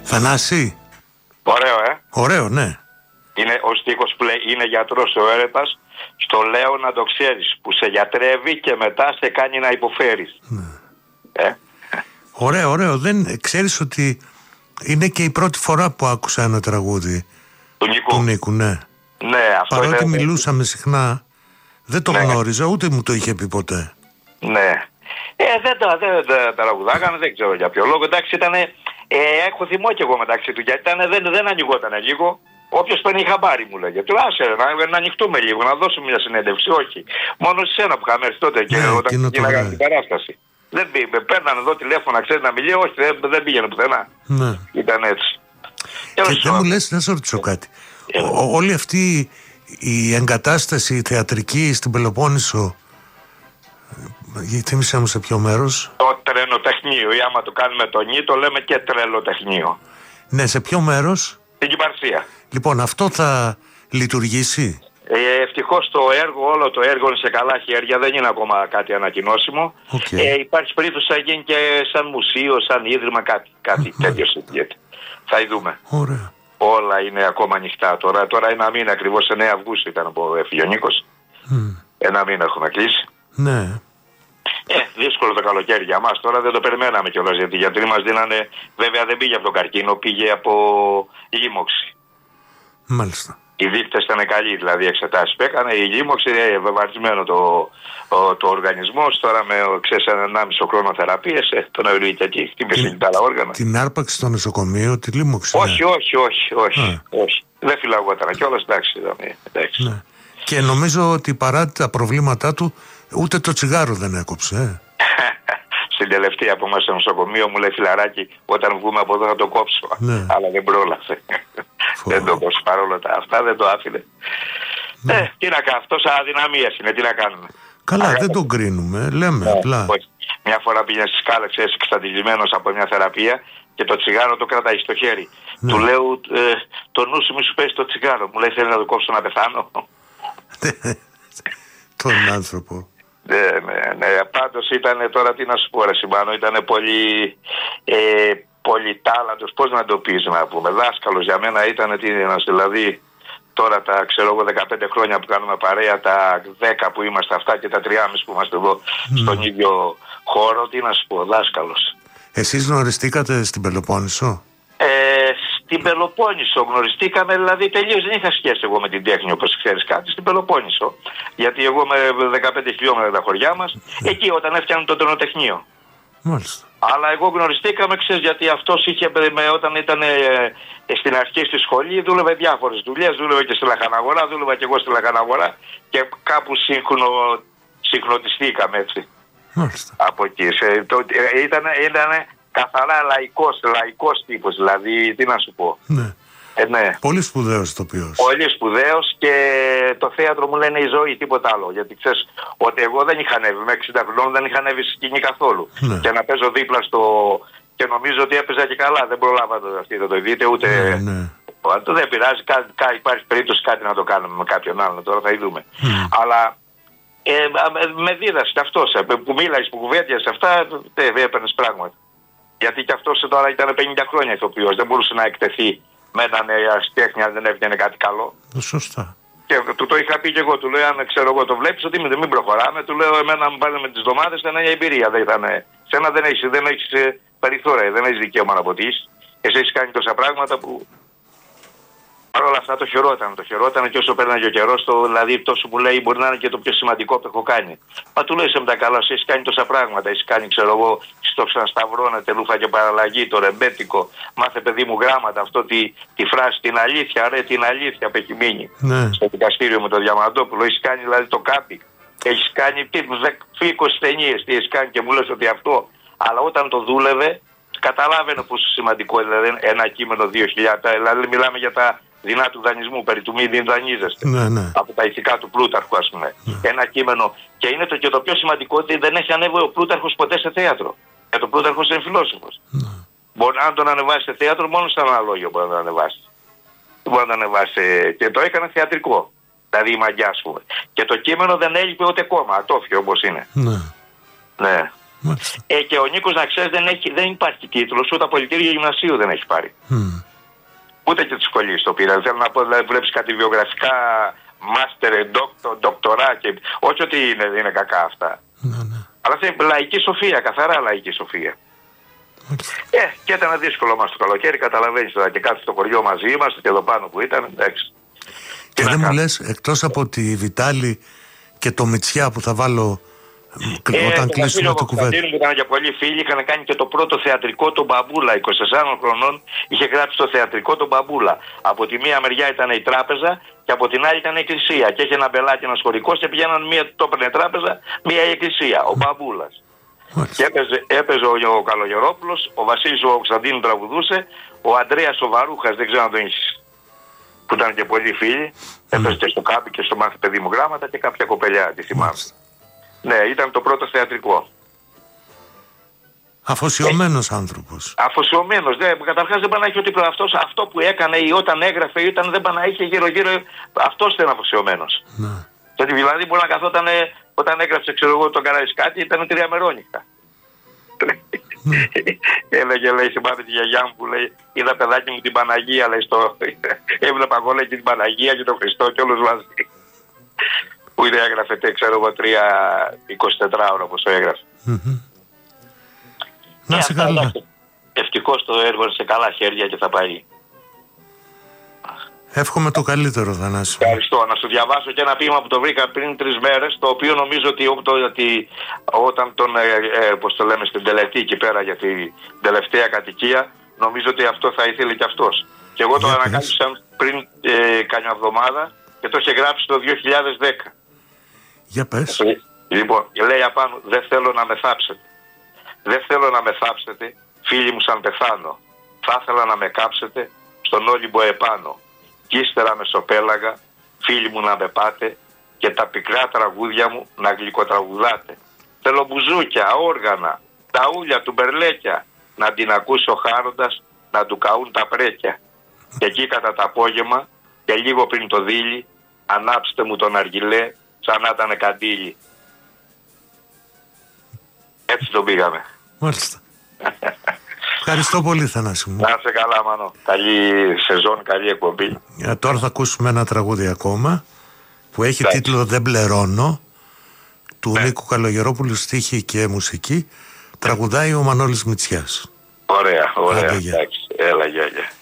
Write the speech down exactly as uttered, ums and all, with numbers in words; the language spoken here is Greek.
Θανάση. Ωραίο, ε. Ωραίο, ναι. Είναι ο στίχος που λέει είναι γιατρός ο έρωτας, στο λέω να το ξέρεις, που σε γιατρεύει και μετά σε κάνει να υποφέρεις. Ναι. Ε. Ωραίο, ωραίο. Δεν ξέρεις ότι είναι και η πρώτη φορά που άκουσα ένα τραγούδι Του Νίκου. Του Νίκου, ναι. Ναι, αυτό Παρότι είναι... μιλούσαμε συχνά, δεν το ναι. γνώριζα, ούτε μου το είχε πει ποτέ. Ναι. Ε, δεν τα δεν, δεν, τραγουδάγανε, δεν ξέρω για ποιο λόγο. Εντάξει, ήταν. Ε, έχω θυμό κι εγώ μεταξύ του, γιατί ήταν, δεν, δεν ανοιγόταν λίγο. Όποιος παίρνει χαμπάρι μου λέγε. Του άσε να, να ανοιχτούμε λίγο, να δώσουμε μια συνέντευξη. Όχι. Μόνο σε σένα που είχαμε έρθει τότε και ναι, όταν γίναγαν την παράσταση. Δεν πήγε. Παίρνανε εδώ τηλέφωνα, ξέρει να μιλήσει. Όχι, δεν, δεν πήγαινε πουθενά. Ναι. Ήταν έτσι. Και δεν μου λες, να σε ρωτήσω κάτι. Ε, Ο, όλη αυτή η εγκατάσταση θεατρική στην Πελοπόννησο, θύμισε μου σε ποιο μέρος? Το τρενοτεχνείο, ή άμα το κάνουμε το νι, το λέμε και τρελοτεχνείο. Ναι, σε ποιο μέρος? Στην Κυπαρσία. Λοιπόν, αυτό θα λειτουργήσει? Ε, ευτυχώς το έργο, όλο το έργο είναι σε καλά χέρια, δεν είναι ακόμα κάτι ανακοινώσιμο. Okay. Ε, υπάρχει περίπτωση να γίνει και σαν μουσείο, σαν ίδρυμα, κάτι, κάτι τέτοιο συνδυέται. Θα δούμε. Ωραία. Όλα είναι ακόμα ανοιχτά τώρα. Τώρα ένα μήνα ακριβώς, εννέα Αυγούστου ήταν που έφυγε ο Νίκος. Mm. Ένα μήνα έχουμε κλείσει. Ναι. Ε, δύσκολο το καλοκαίρι για μας. Τώρα δεν το περιμέναμε κιόλας, γιατί οι γιατροί μας δίνανε. Βέβαια δεν πήγε από τον καρκίνο, πήγε από λίμωξη. Μάλιστα. Οι δείκτες ήταν καλοί, δηλαδή οι εξετάσεις που έκανε. Η λίμωξη, ε, βεβαρδισμένο το, το, το οργανισμός. Τώρα με ξέρεις ενάμιση χρόνο θεραπείες, ε, τον έβρισκε εκεί, χτύπησε και τα άλλα όργανα. Την άρπαξη στο νοσοκομείο, τη λίμωξη? Όχι, ναι. όχι, όχι, όχι, όχι. Δεν φυλαγόταν κιόλας, εντάξει. εντάξει. Ναι. Και νομίζω ότι παρά τα προβλήματά του, ούτε το τσιγάρο δεν έκοψε. Ε. Στην τελευταία που είμαστε στο νοσοκομείο μου λέει φιλαράκι, όταν βγούμε από εδώ θα το κόψω. Ναι. Αλλά δεν πρόλαβε. Δεν το κόψω παρόλο τα αυτά, δεν το άφηνε. Ναι. Ε, τι να κάνω, αυτός αδυναμίας είναι, τι να κάνουμε. Καλά, Αγάπη. Δεν τον κρίνουμε, λέμε ναι, απλά. Όχι. Μια φορά πήγαινε στις σκάλες, ξέρεις, εξαντλημένος από μια θεραπεία και το τσιγάρο το κρατάει στο χέρι. Ναι. Του λέω, ε, το νου σου μη σου πέσει το τσιγάρο. Μου λέει, θέλει να το κόψω να πεθάνω. Τον άνθρωπο. Ναι, ναι, ναι. Πάντως ήταν τώρα, τι να σου πω, ρε Σιμάνο, ήταν πολύ, ε, πολύ τάλαντος. Πώς να το πεις, να πούμε. Δάσκαλος για μένα ήταν, τι είναι, δηλαδή, τώρα τα ξέρω εγώ δεκαπέντε χρόνια που κάνουμε παρέα, τα δέκα που είμαστε αυτά και τα τριάμιση που είμαστε εδώ mm. στον ίδιο χώρο, τι να σου πω, δάσκαλος. Εσείς γνωριστήκατε στην Πελοπόννησο? Ε, στην Πελοπόννησο γνωριστήκαμε, δηλαδή τελείως δεν είχα σχέση εγώ με την τέχνη, όπως ξέρεις κάτι, στην Πελοπόννησο. Γιατί εγώ με δεκαπέντε χιλιόμετρα τα χωριά μας, mm. εκεί όταν έφτιανε το τρενοτεχνείο. Μάλιστα. Αλλά εγώ γνωριστήκαμε, ξέρεις, γιατί αυτός είχε, με, όταν ήταν ε, ε, στην αρχή στη σχολή, δούλευε διάφορες δουλειές, δούλευε και στη λαχαναγορά, δούλευα και εγώ στη λαχαναγορά και κάπου σύγχρονο, συγχρονιστήκαμε έτσι. Μάλιστα. Από εκεί. Σε, το, ε, ήταν, ήταν καθαρά λαϊκός, λαϊκός τύπος, δηλαδή, τι να σου πω. Ναι. Ε, ναι. Πολύ σπουδαίος ηθοποιός. Πολύ σπουδαίος και το θέατρο μου λένε η ζωή, τίποτα άλλο. Γιατί ξέρεις ότι εγώ δεν είχα ανέβει, με εξήντα χρονών δεν είχα ανέβει στη σκηνή καθόλου. Ναι. Και να παίζω δίπλα στο. Και νομίζω ότι έπαιζα και καλά. Δεν προλάβα το αυτή, δεν το δείτε ούτε. Ναι, ναι. Δεν πειράζει, κά, κά, υπάρχει περίπτωση κάτι να το κάνουμε με κάποιον άλλον. Τώρα θα δούμε. Mm. Αλλά ε, με δίδασε αυτό που μίλαγε, που κουβέντιασε αυτά, δεν έπαιρνε πράγματα. Γιατί και αυτό τώρα ήταν πενήντα χρόνια ηθοποιός, δεν μπορούσε να εκτεθεί με έναν αστέχνη αν δεν έβγαινε κάτι καλό. Σωστά. Και του το είχα πει και εγώ, του λέω, αν ξέρω εγώ το βλέπεις, ότι μην, μην προχωράμε. Του λέω, εμένα μου πάνε με τις εβδομάδες, ήταν μια εμπειρία. Δεν ήταν. Σένα δεν έχεις, δεν έχεις περιθώρια, δεν έχεις δικαίωμα να ποτίσεις. Εσύ έχεις κάνει τόσα πράγματα που. Παρ' όλα αυτά το χαιρόταν. Το χαιρόταν και όσο πέρναγε ο καιρός, δηλαδή τόσο μου λέει μπορεί να είναι και το πιο σημαντικό που έχω κάνει. Μα του λέω, είσαι με τα καλά σου, έχεις κάνει τόσα πράγματα. Έχεις κάνει, ξέρω εγώ, στο ξανασταυρώνε, τελούφα και παραλλαγή, το ρεμπέτικο. Μάθε παιδί μου γράμματα, αυτό τη, τη φράση, την αλήθεια, ρε, την αλήθεια που έχει μείνει. Ναι. Στο δικαστήριο με τον Διαμαντόπουλο. Έχεις κάνει δηλαδή το κάπι. Έχεις κάνει τι, είκοσι ταινίες, τι έχεις κάνει και μου λες ότι αυτό. Αλλά όταν το δούλευε, καταλάβαινε πόσο σημαντικό δηλαδή ένα κείμενο δύο χιλιάδες. Δηλαδή μιλάμε για τα δεινά του δανεισμού, περί του μη δανείζεστε. Ναι, ναι. Από τα ηθικά του Πλούταρχου, ας πούμε. Ναι. Ένα κείμενο. Και είναι το, και το πιο σημαντικό ότι δεν έχει ανέβει ο Πλούταρχος ποτέ σε θέατρο. Και το Πλούταρχος είναι φιλόσοφος. Ναι. Μπορεί να τον ανεβάσει σε θέατρο μόνο σε ένα λόγιο μπορεί να τον ανεβάσει. Μπορεί να τον ανεβάσει. Και το έκανε θεατρικό. Δηλαδή η μαγιά, ας πούμε. Και το κείμενο δεν έλειπε ούτε κόμμα. Ατόφιο όπως είναι. Ναι. Ναι. Ε, και ο Νίκος, να ξέρεις, δεν, έχει, δεν υπάρχει τίτλος, ούτε απολυτήριο γυμνασίου δεν έχει πάρει. Mm. Ούτε και τη σχολή το πήρα. Θέλω να πω, δηλαδή, βλέπεις κάτι βιογραφικά, μάστερ, ντόκτο, ντοκτορά και. Όχι ότι είναι, είναι κακά αυτά. Ναι, ναι. Αλλά είναι λαϊκή σοφία, καθαρά λαϊκή σοφία. Ε, και ήταν δύσκολο μας το καλοκαίρι, καταλαβαίνεις τώρα, και κάθε στο χωριό μαζί είμαστε και εδώ πάνω που ήταν, εντάξει. Και δεν μου λες, εκτός από τη Βιτάλη και το Μητσιά που θα βάλω ε, όταν κλείσουμε το κουβέντα. Που ήταν για πολλοί φίλοι, είχαν κάνει και το πρώτο θεατρικό τον Μπαμπούλα, είκοσι τεσσάρων χρονών, είχε γράψει το θεατρικό τον Μπαμπούλα. Από τη μία μεριά ήταν η τράπεζα και από την άλλη ήταν η εκκλησία. Και είχε ένα μπελάκι, ένα χωρικό, και πηγαίναν μία το έπαιρνε τράπεζα, μία η εκκλησία, ο Μπαμπούλας. Και έπαιζε, έπαιζε ο, ο Καλογερόπουλος, ο Βασίλης ο Κωνσταντίνου τραγουδούσε, ο Ανδρέας ο Βαρούχας, δεν ξέρω αν τον έχεις, που ήταν και πολλοί φίλοι, mm. έπαιζε και στο Κάμπι και στο Μάθη Παιδί μου Γράμματα και κάποια κοπελιά, τη θυμάμαι. Mm. Ναι, ήταν το πρώτο θεατρικό. Αφοσιωμένος ε, άνθρωπος. Αφοσιωμένος, ναι, καταρχάς δεν πάνε να έχει ότι αυτός, αυτό που έκανε ή όταν έγραφε ή όταν δεν πάνε να είχε γύρω-γύρω, αυτός ήταν αφοσιωμένος. Mm. Γιατί δηλαδή μπορεί να καθόταν, όταν έγραψε, ξέρω εγώ, τον Καραϊσκάκη, ήταν τρία μερόνυχτα. Έλεγε, λέει, θυμάμαι τη γιαγιά μου που λέει, είδα παιδάκι μου την Παναγία, λέει, στο. Έβλεπα εγώ, λέει, και την Παναγία και τον Χριστό και όλους μαζί. Που είδε, έγραφε, ξέρω εγώ, τρία εικοσιτέσσερα ώρα όπως το έγραφε. Να σε καλά. Ευτυχώς το έργο είναι σε καλά χέρια και θα πάει. Εύχομαι το καλύτερο, Θανάση. Ευχαριστώ. Να σου διαβάσω και ένα ποίημα που το βρήκα πριν τρεις μέρες, το οποίο νομίζω ότι, ότι όταν τον, ε, ε, πώς το λέμε, στην τελετή εκεί πέρα για την τελευταία κατοικία, νομίζω ότι αυτό θα ήθελε και αυτός. Και εγώ το ανακάλυψα πριν ε, καμιά εβδομάδα και το είχε γράψει το δύο χιλιάδες δέκα. Για πες. Λοιπόν, λέει απάνω, δεν θέλω να με θάψετε. Δεν θέλω να με θάψετε, φίλοι μου, σαν πεθάνω. Θα ήθελα να με κάψετε στον Όλυμπο επάνω. Κι ύστερα μεσοπέλαγα, φίλοι μου, να με πάτε και τα πικρά τραγούδια μου να γλυκοτραγουδάτε. Θέλω μπουζούκια, όργανα, τα ούλια του μπερλέκια, να την ακούσω χάροντας, να του καούν τα πρέκια. Και εκεί κατά το απόγευμα και λίγο πριν το δίλη, ανάψτε μου τον αργυλέ σαν να ήταν καντήλι. Έτσι τον πήγαμε. Μάλιστα. Ευχαριστώ πολύ, Θανάση μου. Να είσαι καλά, Μανώ. Καλή σεζόν, καλή εκπομπή. Ε, τώρα θα ακούσουμε ένα τραγούδι ακόμα που έχει Λάξε. τίτλο «Δεν πληρώνω», του ναι. Νίκου Καλογερόπουλου, στίχη και μουσική. Τραγουδάει ο Μανώλης Μητσιάς. Ωραία, ωραία. Έλα, γεια, γεια.